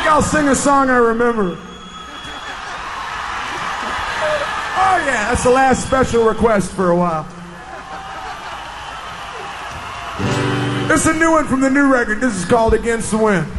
I'll sing a song I remember. Oh yeah, that's the last special request for a while. This is a new one from the new record. This is called Against the Wind.